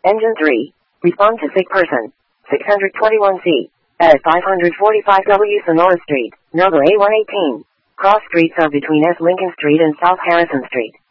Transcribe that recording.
Engine 3. Respond to sick person. 621C. At 545W Sonora Street, Nogo A118. Cross streets are between S. Lincoln Street and South Harrison Street.